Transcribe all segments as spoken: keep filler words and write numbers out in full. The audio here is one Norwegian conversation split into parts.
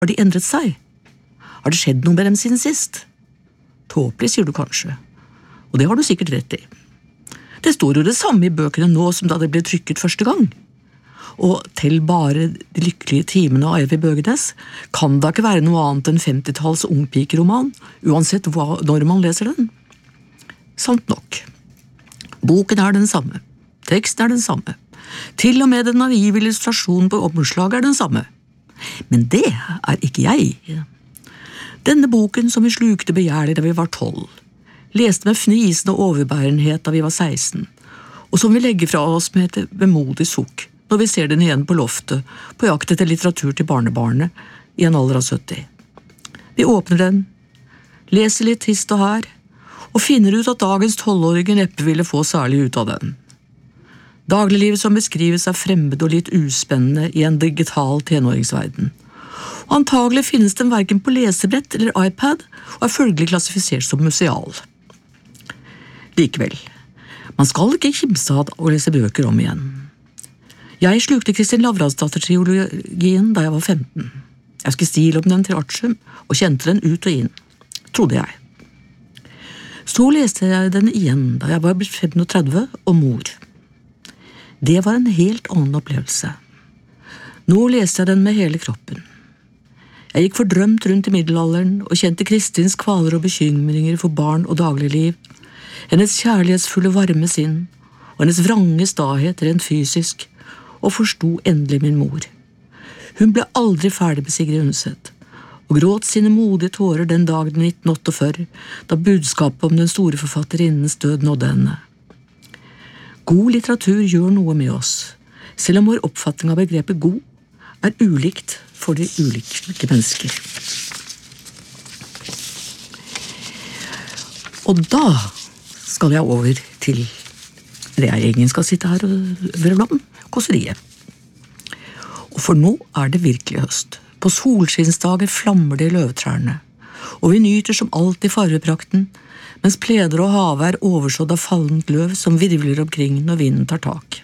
Har de endret seg? Har det skjedd noe med dem siden sist? Tåpelig, sier du kanskje, og det har du sikkert rett i. Det står jo det samme i bøkene nå som da det ble trykket første gang. Og til bare de lykkelige timene av Eivind Bøgenes kan det ikke være noe annet enn femtitalls ungpikeroman, uansett hva, når man leser den. Sant nok. Boken er den samme. Teksten er den samme. Til og med den naive illustrasjonen på omslaget er den samme. Men det er ikke jeg. Denne boken som vi slukte begjærlig da vi var tolv, leste med fnisende overbærenhet da vi var seksten, og som vi legger fra oss med et vemodig sukk når vi ser den igjen på loftet, på jakt etter litteratur til barnebarnet i en alder av sytti. Vi åpner den, leser litt hist og her, og finner ut at dagens tolvåringer neppe ville få særlig ut av den. Dagliglivet som beskrives er fremmed og litt uspennende i en digital tenåringsverden. Og antagelig finnes den hverken på lesebrett eller iPad, og er følgelig klassifisert som museal. Likevel, man skal ikke kimse av å lese bøker om igjen. Jeg slukte Kristin Lavransdatter-trilogien da jeg var femten. Jeg skulle stil om den til artium, og kjente den ut og inn, trodde jeg. Så leste jeg den igjen da jeg var blitt femogtredve og mor. Det var en helt annen opplevelse. Nå leste jeg den med hele kroppen. Jeg gikk fordrømt rundt i middelalderen og kjente Kristins kvaler og bekymringer for barn og dagligliv, hennes kjærlighetsfulle varme sinn og hennes vrange stahet rent fysisk, og forstod endelig min mor. Hun ble aldri ferdig med Sigrid Undset, og gråt sine modige tårer den dagen i nitten førtiåtte, da budskapet om den store forfatterinnens død nådde henne. God litteratur gjør noe med oss, selv om vår oppfatning av begrepet god er ulikt for de ulike mennesker. Og da skal jeg over til det jeg egentlig skal sitte her og vrøvle om, kåseriet. Og for nå er det virkelig høst. På solskinnsdager flammer det i løvtrærne, og vi nyter som alltid farveprakten, mens pleder og havet er oversådd av fallent løv som virvler omkring når vinden tar tak.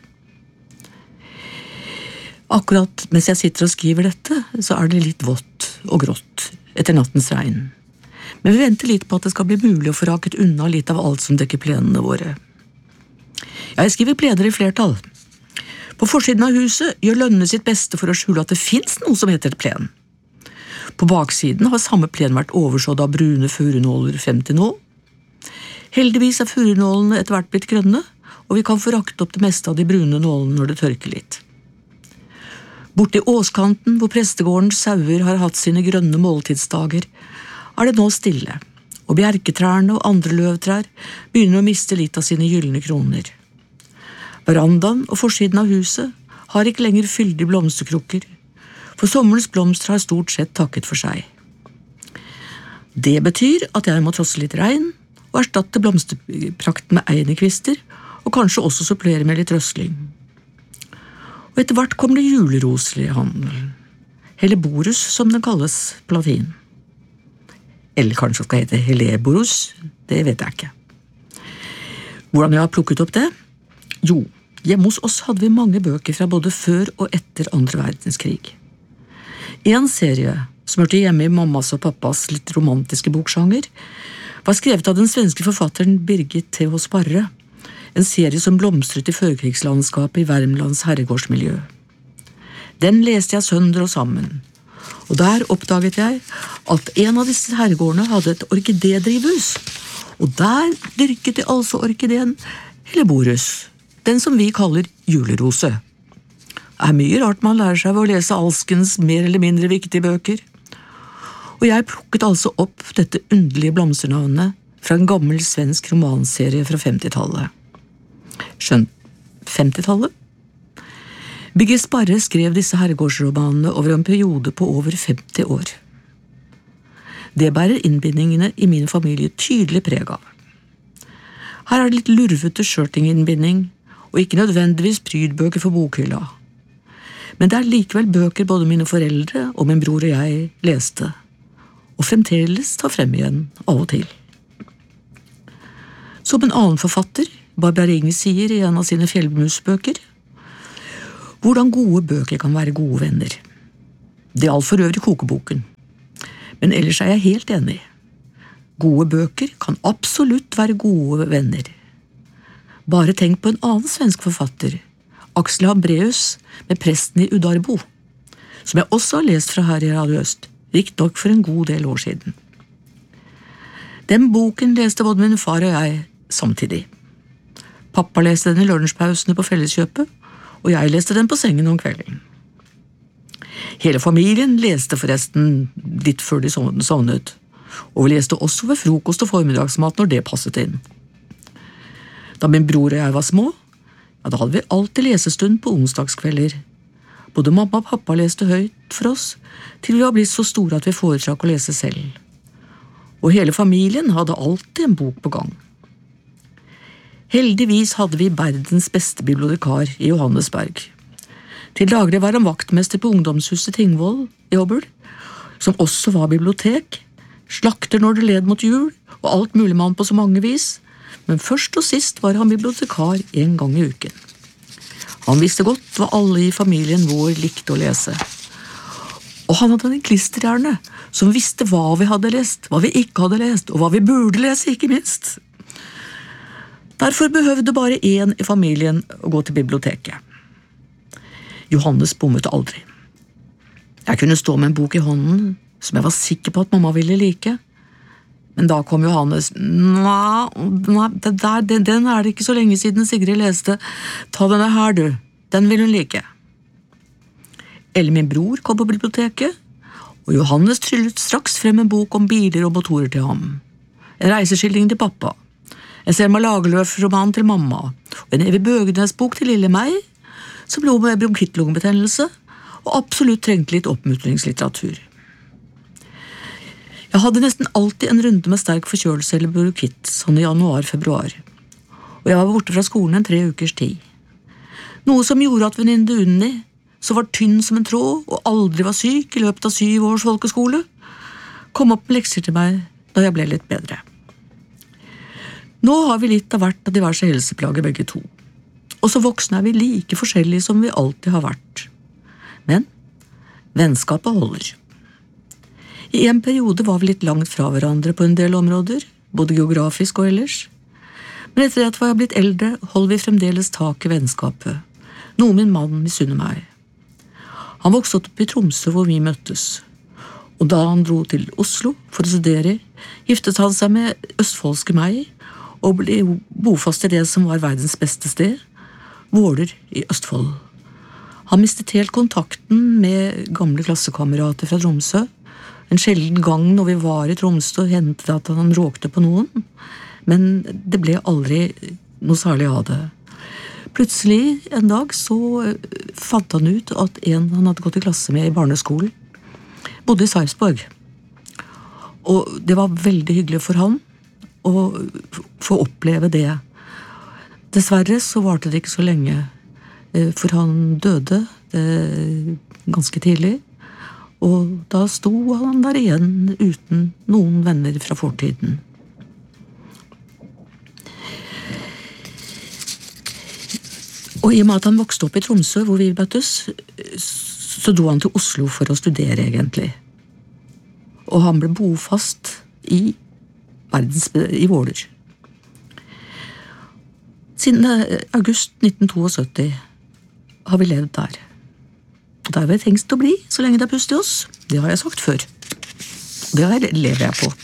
Akkurat mens jeg sitter og skriver dette, så er det litt vått og grått etter nattens regn. Men vi venter litt på at det skal bli mulig å få raket unna litt av alt som dekker plenene våre. Jeg skriver pleder i flertall. På forsiden av huset gjør Lønne sitt beste for å skjule at det finnes noe som heter et plen. På baksiden har samme plen vært oversådd av brune furunåler frem til nå. Heldigvis er furunålene etter hvert blitt grønne, og vi kan få rakt opp det meste av de brune nålene når det tørker litt. Borte i åskanten, hvor prestegårdens sauer har hatt sine grønne måltidsdager, er det nå stille, og bjerketrærne og andre løvtrær begynner å miste litt av sine gyllene kroner. Verandaen og forsiden av huset har ikke lenger fyldige blomsterkrukker, for sommerens blomster har stort sett takket for seg. Det betyr at jeg må trosse litt regn og erstatte blomsterprakten med einekvister, og kanskje også supplere med litt røsling. Og etter hvert kommer det juleroser i handelen. Helleborus, som den kalles på latin. Eller kanskje det skal hete Helleborus, det vet jeg ikke. Hvordan jeg har plukket opp det? Jo, hjemme hos oss hadde vi mange bøker fra både før og etter andre verdenskrig. En serie, som hørte hjemme i mammas og pappas litt romantiske boksjanger, var skrevet av den svenske forfatteren Birgit T H Sparre, en serie som blomstret i førkrigslandskapet i Värmlands herregårdsmiljø. Den leste jeg sønder og sammen, og der oppdaget jeg at en av disse herregårdene hadde et orkidédrivhus, og der dyrket de altså orkideen Helleborus, den som vi kaller julerose. Det er mye rart man lærer seg ved å lese alskens mer eller mindre viktige bøker. Og jeg plukket altså opp dette underlige blomsternavnet fra en gammel svensk romanserie fra femtitallet. Skjønt, femtitallet? Birgit Sparre skrev disse herregårdsromanene over en periode på over femti år. Det bærer innbindingene i min familie tydelig preg av. Her er det litt lurvete skjørtinginnbinding, og ikke nødvendigvis prydbøker for bokhylla. Men det er likevel bøker både mine foreldre og min bror og jeg leste, og fremdeles tar frem igjen av og til. Som en annen forfatter, Barbara Ring, sier i en av sine fjellmusbøker, hvordan gode bøker kan være gode venner. Det gjaldt for øvrig kokeboken. Men ellers er jeg helt enig. Gode bøker kan absolutt være gode venner. Bare tenk på en annen svensk forfatter, Aksel Hambreus med Presten i Udarbo, som jeg også har lest fra her i Radio Øst, riktig nok for en god del år siden. Den boken leste både min far og jeg samtidig. Pappa leste den i lunsjpausene på Felleskjøpet, og jeg leste den på sengen om kvelden. Hele familien leste forresten litt før de sovnet, og vi leste også ved frokost og formiddagsmat når det passet inn. Da min bror og jeg var små, ja, da hadde vi alltid lesestund på onsdagskvelder. Både mamma og pappa leste høyt for oss, til vi var blitt så store at vi foretrakk å lese selv. Og hele familien hadde alltid en bok på gang. Heldigvis hadde vi verdens beste bibliotekar i Johannesberg. Til daglig var han vaktmester på ungdomshuset Tingvoll i Hobøl, som også var bibliotek, slakter når det led mot jul, og alt mulig mann på så mange vis, men først og sist var han bibliotekar en gang i uken. Han visste godt hva alle i familien vår likte å lese. Og han hadde en klisterhjerne som visste hva vi hadde lest, hva vi ikke hadde lest, og hva vi burde lese, ikke minst. Derfor behøvde bare én i familien å gå til biblioteket. Johannes bommet aldri. Jeg kunne stå med en bok i hånden, som jeg var sikker på at mamma ville like. Men da kom Johannes. Nei, nei det der, den, den er det ikke så lenge siden Sigrid leste. Ta denne her, du. Den vil hun like. Eller min bror kom på biblioteket, og Johannes tryllet straks frem en bok om biler og motorer til ham. En reiseskildring til pappa. En Selma Lagerlöf-roman til mamma, og en Evy Bøgenes-bok til lille meg, som lå med bronkittlungebetennelse, og absolutt trengte litt oppmutringslitteratur. Jeg hadde nesten alltid en runde med sterk forkjølelse eller bronkitt, sånn i januar-februar, og jeg var borte fra skolen en tre ukers tid. Noe som gjorde at venninne Unni, som var tynn som en tråd og aldri var syk i løpet av syv års folkeskole, kom opp med lekser til meg da jeg ble litt bedre. Nå har vi litt av hvert av diverse helseplager begge to, og så voksne er vi like forskjellige som vi alltid har vært. Men vennskapet holder. I en periode var vi litt langt fra hverandre på en del områder, både geografisk og ellers, men etter at vi har blitt eldre holder vi fremdeles tak i vennskapet, noe min mann misunner meg. Han vokste opp i Tromsø hvor vi møttes, og da han dro til Oslo for å studere, giftet han seg med østfoldske meg og ble bofast i det som var verdens beste sted, Våler i Østfold. Han mistet helt kontakten med gamle klassekamerater fra Tromsø. En sjelden gang når vi var i Tromsø hendte det at han råkte på noen, men det ble aldri noe særlig av det. Plutselig en dag så fant han ut at en han hadde gått i klasse med i barneskolen bodde i Sarpsborg. Og det var veldig hyggelig for han å få oppleve det. Dessverre så varte det ikke så lenge, for han døde ganske tidlig, og da sto han der igjen uten noen venner fra fortiden. Og i og med at han vokste opp i Tromsø, hvor vi møttes, så dro han til Oslo for å studere, egentlig. Og han ble bofast i, verdens, i Våler. Siden august nitten syttito har vi levd der. Og der har vi tenkt å bli, så lenge det er pust i oss. Det har jeg sagt før. Det lever jeg på.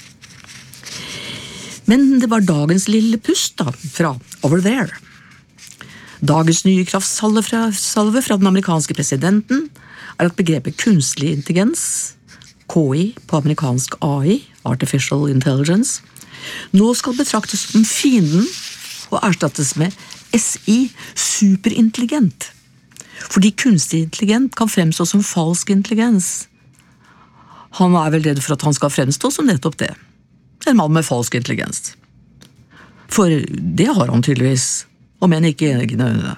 Men det var dagens lille pust da, fra Over There. Dagens nye kraftsalve fra, salve fra den amerikanske presidenten er at begrepet kunstig intelligens, K I på amerikansk A I, Artificial Intelligence, nå skal betraktes som fienden og erstattes med S I, superintelligent. Fordi kunstig intelligent kan fremstå som falsk intelligens. Han er vel redd for at han skal fremstå som nettopp det. En mann med falsk intelligens. For det har han tydeligvis, om enn ikke i egne øyne.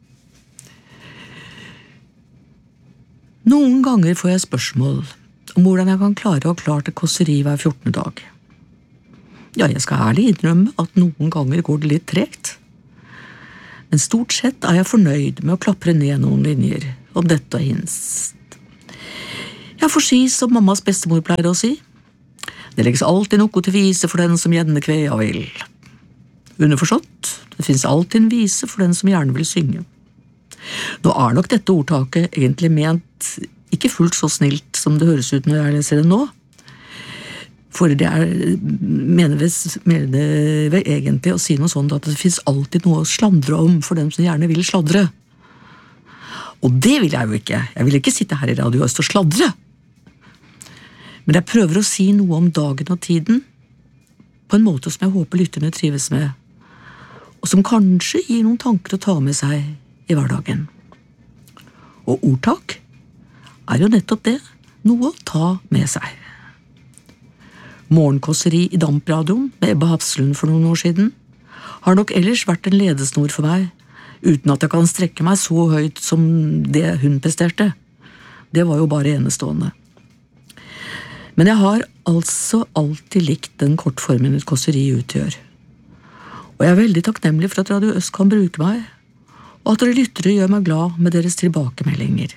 Noen ganger får jeg spørsmål om hvordan jeg kan klare å klare et kåseri hver fjortende dag. Ja, jeg skal ærlig innrømme at noen ganger går det litt tregt. Men stort sett er jeg fornøyd med å klapre ned noen linjer om dette og hinst. Jeg Jeg får si som mammas bestemor pleier å si, det legges alltid noe til vise for den som gjerne kvea vil. Underforstått, det finnes alltid en vise for den som gjerne vil synge. Nå er nok dette ordtaket egentlig ment ikke fullt så snilt som det høres ut når jeg leser det nå, for det er, mener vi, mener det vel egentlig å si noe sånt at det finnes alltid noe å slandre om for dem som gjerne vil sladre. Og det vil jeg jo ikke. Jeg vil ikke sitte her i Radio Øst og sladre. Men jeg prøver å si noe om dagen og tiden på en måte som jeg håper lytterne trives med, og som kanskje gir noen tanker å ta med seg i hverdagen. Og ordtak er jo nettopp det, noe å ta med seg. Morgenkåseri i Dampradioen med Ebbe Hafslund for noen år siden har nok ellers vært en ledesnor for meg, uten at jeg kan strekke meg så høyt som det hun presterte. Det var jo bare enestående. Men jeg har altså alltid likt den kortformen et kåseri utgjør. Og jeg er veldig takknemlig for at Radio Øst kan bruke meg, og at dere lyttere gjør meg glad med deres tilbakemeldinger.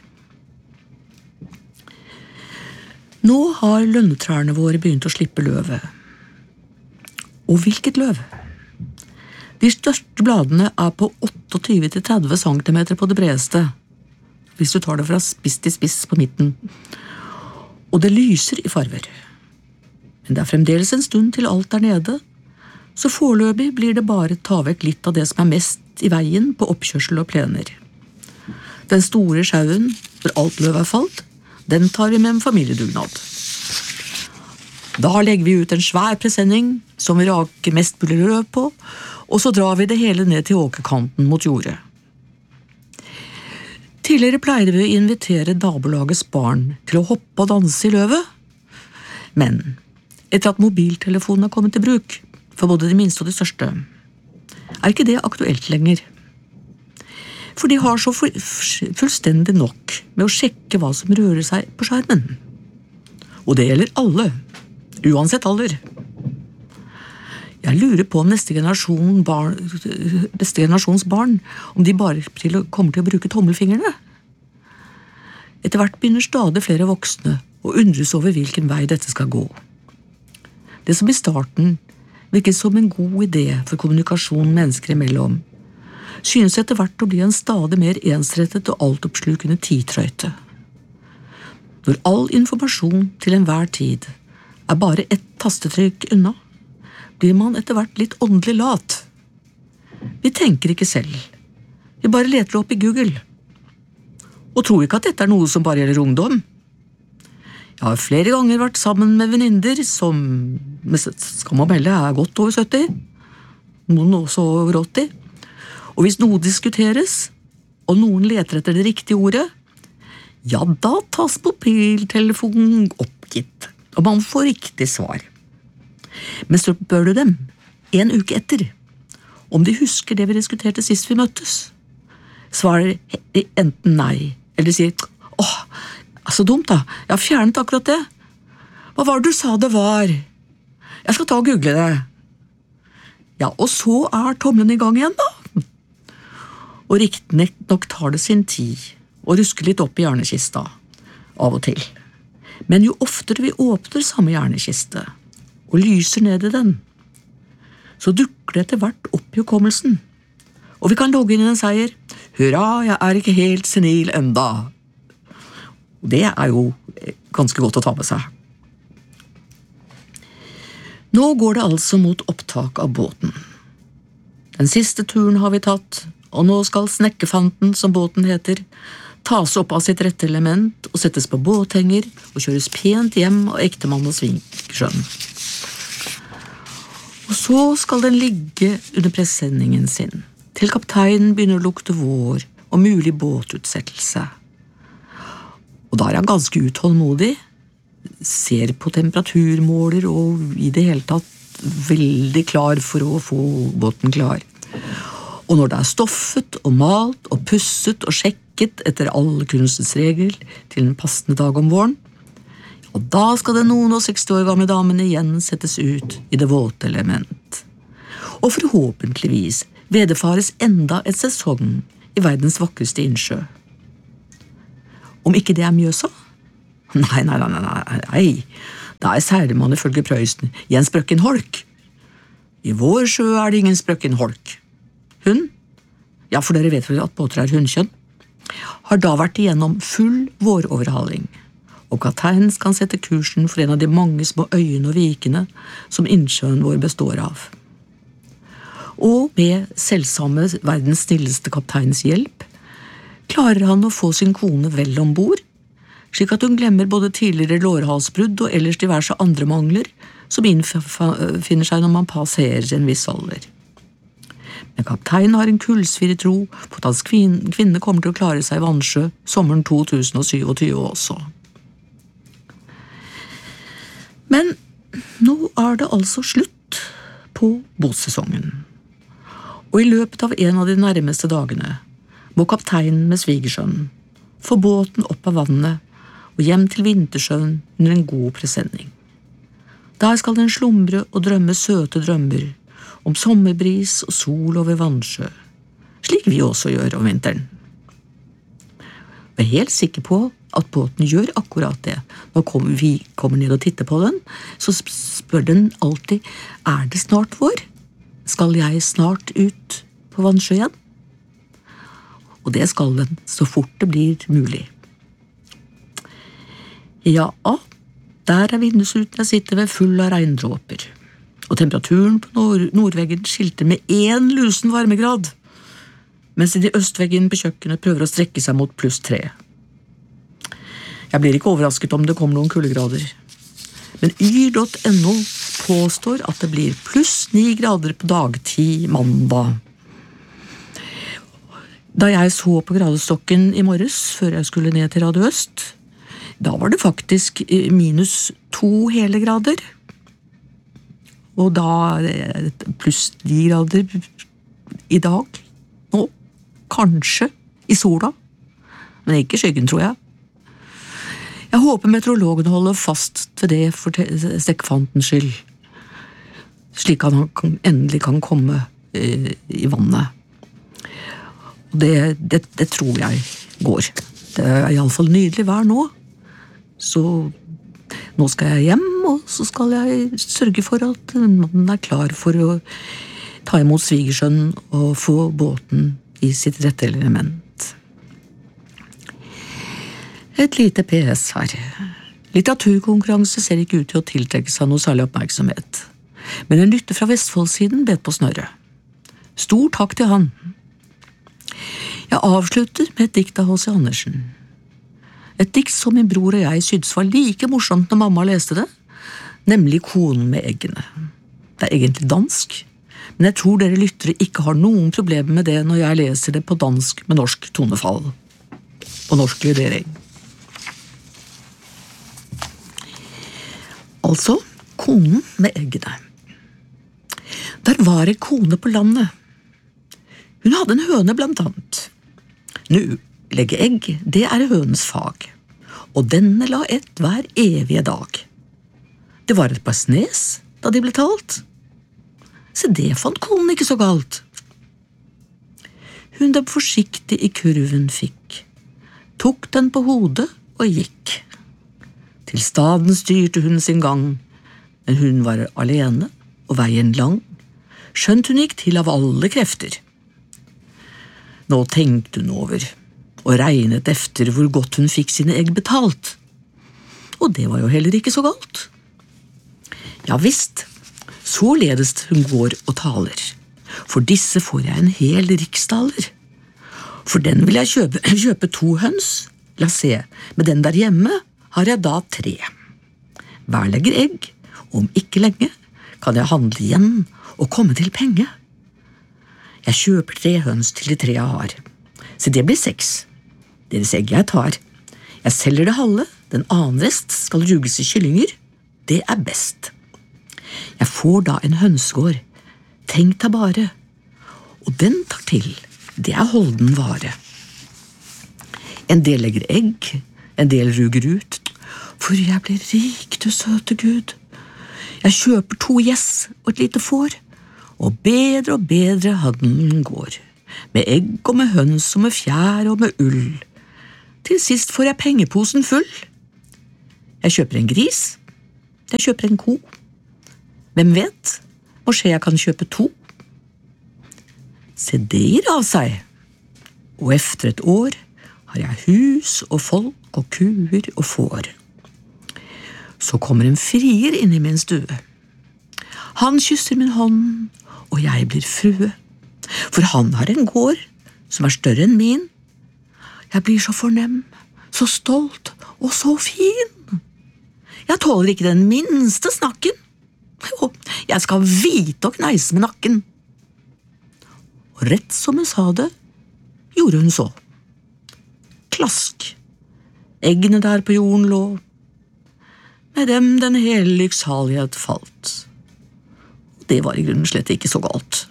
Nå har lønnetrærne våre begynt å slippe løvet. Og hvilket løv? De største bladene er på tjueåtte til tretti centimeter på det bredeste, hvis du tar det fra spiss til spiss på midten. Og det lyser i farver. Men det er fremdeles en stund til alt er nede, så foreløpig blir det bare ta vekk litt av det som er mest i veien på oppkjørsel og plener. Den store sjauen, hvor alt løv er falt, den tar vi med en familiedugnad. Da legger vi ut en svær presenning som vi raker mest mulig løv på, og så drar vi det hele ned til åkerkanten mot jordet. Tidligere pleide vi å invitere nabolagets barn til å hoppe og danse i løvet, men etter at mobiltelefonen er kommet til bruk, for både de minste og de største, er ikke det aktuelt lenger. For de har så fullstendig nok med å sjekke hva som rører seg på skjermen. Og det gjelder alle, uansett alder. Jeg lurer på om neste, generasjon barn, neste generasjons barn, om de bare til, kommer til å bruke tommelfingrene. Etter hvert begynner stadig flere voksne å undres over hvilken vei dette skal gå. Det som i starten virket som en god idé for kommunikasjon mennesker imellom, synes etter hvert å bli en stadig mer ensrettet og altoppslukende tidtrøyte. Når all informasjon til enhver tid er bare ett tastetrykk unna, blir man etter hvert litt åndelig lat. Vi tenker ikke selv. Vi bare leter opp i Google. Og tror ikke at dette er noe som bare gjelder ungdom. Jeg har flere ganger vært sammen med venninner som, skal man melde, er godt over sytti, noen også over åtti. Og hvis noe diskuteres, og noen leter etter det riktige ordet, ja, da tas mobiltelefonen oppgitt, og man får riktig svar. Men så spør du dem, en uke etter, om de husker det vi diskuterte sist vi møttes. Svarer enten nei, eller sier, åh, så dumt da, jeg har fjernet akkurat det. Hva var det du sa det var? Jeg skal ta og google det. Ja, og så er tommelen i gang igjen da. Og riktig nok tar det sin tid, og rusker litt opp i hjernekista, av og til. Men jo oftere vi åpner samme hjernekiste, og lyser ned i den, så dukker det etter hvert opp i hukommelsen. Og vi kan logge inn i en seier. Hurra, jeg er ikke helt senil enda. Det er jo ganske godt å ta med seg. Nå går det altså mot opptak av båten. Den siste turen har vi tatt, og nå skal snekkefanten, som båten heter, tas opp av sitt rette element og settes på båthenger og kjøres pent hjem av ektemann og Svingsjøen. Og så skal den ligge under presenningen sin, til kapteinen begynner å lukte vår og mulig båtutsettelse. Og da er han ganske utålmodig, ser på temperaturmåler og i det hele tatt veldig klar for å få båten klar. Og når det er stoffet og malt og pusset og sjekket etter alle kunstens regler til en passende dag om våren, og da skal den noen og seksti år gamle damen igjen settes ut i det våte element. Og forhåpentligvis vederfares enda et sesong i verdens vakreste innsjø. Om ikke det er Mjøsa, Nei, nei, nei, nei, nei, da er særlig ifølge Prøysen i en sprøkken holk. I vår sjø er det ingen sprøkken holk. Hun, ja, for dere vet vel at båter er hundkjønn, har da vært igjennom full våroverhaling, og kapteinen kan sette kursen for en av de mange små øyene og vikene som innsjøen vår består av. Og med selvsamme verdens snilleste kapteins hjelp klarer han å få sin kone vel ombord, slik at hun glemmer både tidligere lårhalsbrudd og ellers diverse andre mangler som innfinner seg når man passerer en viss alder. Men kapteinen har en kullsvir tro på at hans kvinne kommer til å klare seg i vannsjø sommeren to tusen syvogtyve også. Men nå er det altså slutt på båtsesongen, og i løpet av en av de nærmeste dagene må kapteinen med svigersønnen få båten opp av vannet og hjem til vintersjøen under en god presenning. Der skal den slumre og drømme søte drømmer om sommerbris og sol over vannsjø, slik vi også gjør om vinteren. Jeg er helt sikker på at båten gjør akkurat det. Når vi kommer ned og titter på den, så spør den alltid, er det snart vår? Skal jeg snart ut på vannsjø igjen? Og det skal den, så fort det blir mulig. Ja, der er vindusruten jeg sitter ved full av regndråper, og temperaturen på nord nordveggen skilter med én lusen varmegrad, mens de østveggen på kjøkkenet prøver å strekke seg mot pluss tre. Jeg blir ikke overrasket om det kommer noen kuldegrader, men yr punktum no påstår at det blir pluss ni grader på dagtid mandag. Da jeg så på gradestokken i morges, før jeg skulle ned til Radio Øst, da var det faktisk minus to hele grader. Og da pluss ni grader i dag. Nå, kanskje i sola, men ikke skyggen, tror jeg. Jeg håper meteorologen holder fast ved det for sekkfantens skyld, slik at han endelig kan komme i vannet. Det, det, det tror jeg går. Det er i alle fall nydelig vær nå. Så nå skal jeg hjem, og så skal jeg sørge for at mannen er klar for å ta imot svigersønnen og få båten i sitt rette element. Et lite P S her. Litteraturkonkurranse ser ikke ut til å tiltrekke seg noe særlig oppmerksomhet, men en lytter fra Vestfoldsiden bet på snørret. Stor takk til han. Jeg avslutter med et dikt av H C Andersen. Et dikt som min bror og jeg syntes var like morsomt når mamma leste det, nemlig Konen med eggene. Det er egentlig dansk, men jeg tror dere lyttere ikke har noen problemer med det når jeg leser det på dansk med norsk tonefall. På norsk lydering. Altså, Konen med eggene. Der var en kone på landet. Hun hadde en høne blant annet. Nå, legge egg, det er hønens fag, og denne la ett hver evige dag. Det var et par snes da de ble talt. Så det fant konen ikke så galt. Hun dem forsiktig i kurven fikk, tok den på hodet og gikk. Til staden styrte hun sin gang, men hun var alene og veien lang, skjønt hun gikk til av alle krefter. Nå tenkte hun over, og regnet efter hvor godt hun fikk sine egg betalt. Og det var jo heller ikke så galt. Ja visst, således hun går og taler. For disse får jeg en hel riksdaler. For den vil jeg kjøpe, kjøpe to høns. La se, med den der hjemme har jeg da tre. Hver legger egg, og om ikke lenge kan jeg handle igjen og komme til penge. Jeg kjøper tre høns til de tre jeg har. Så det blir seks. Deres egg jeg tar. Jeg selger det halve, den annen rest skal ruges i kyllinger. Det er best. Jeg får da en hønsegård. Tenk deg bare. Og den tar til. Det er holden vare. En del legger egg, en del ruger ut. For jeg blir rik, du søte Gud. Jeg kjøper to gjess og et lite får, og bedre og bedre handelen går. Med egg og med høns og med fjær og med ull. Til sist får jeg pengeposen full. Jeg kjøper en gris. Jeg kjøper en ko. Hvem vet? Kanskje jeg kan kjøpe to. Se, det gir av seg. Og efter et år har jeg hus og folk og kuer og får. Så kommer en frier inn i min stue. Han kysser min hånd, og jeg blir frue. For han har en gård som er større enn min. Jeg blir så fornem, så stolt og så fin. Jeg tåler ikke den minste snakken. Jo, jeg skal vite og kneise med nakken. Og rett som hun sa det, gjorde hun så. Klask. Eggene der på jorden lå. Med dem den hele lykksalighet falt. Det var i grunnen slett ikke så galt.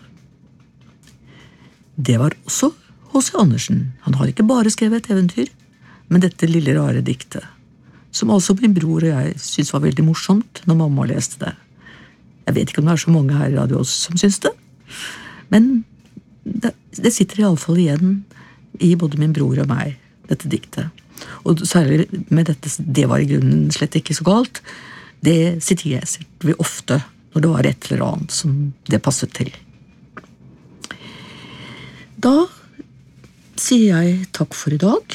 Det var også H C Andersen. Han har ikke bare skrevet et eventyr, men dette lille rare diktet, som altså min bror og jeg synes var veldig morsomt når mamma leste det. Jeg vet ikke om det er så mange her i Radio Ås som synes det, men det, det sitter i alle fall igjen i både min bror og meg, dette diktet. Og særlig med dette, det var i grunnen slett ikke så galt, det siterte vi ofte når det var et eller annet som det passet til. Da sier jeg takk for i dag,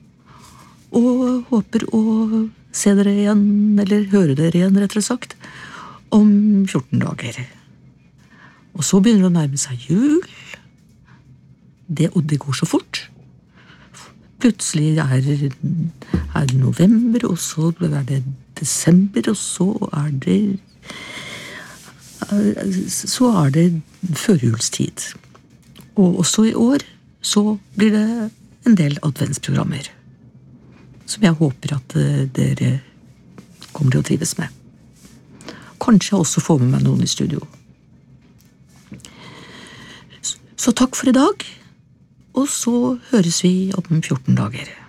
og håper å se dere igjen, eller høre dere igjen, rettere sagt, om fjorten dager. Og så begynner det å nærme seg jul. Det, og det går så fort. Plutselig er, er det november, og så er det desember, og så er det så er det førjulstid. Og også i år så blir det en del adventsprogrammer som jeg håper at dere kommer til å trives med. Kanskje jeg også får med meg noen i studio. Så takk for i dag. Og så høres vi om fjorten dager.